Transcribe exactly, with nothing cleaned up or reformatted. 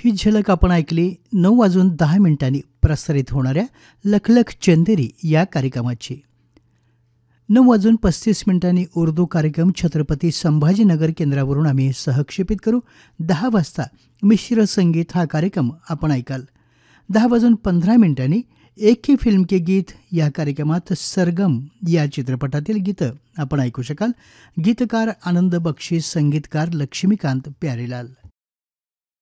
ही झलक आपण ऐकली नऊ वाजून दहा मिनिटांनी प्रसारित होणाऱ्या लखलख चंदेरी या कार्यक्रमाची. नऊ वाजून पस्तीस मिनिटांनी उर्दू कार्यक्रम छत्रपती संभाजीनगर केंद्रावरून आम्ही सहक्षेपित करू. दहा वाजता मिश्र संगीत हा कार्यक्रम आपण ऐकाल. दहा वाजून पंधरा मिनिटांनी एक ही फिल्म के गीत या कार्यक्रमात सरगम या चित्रपटातील गीतं आपण ऐकू शकाल. गीतकार आनंद बक्षी, संगीतकार लक्ष्मीकांत प्यारेलाल.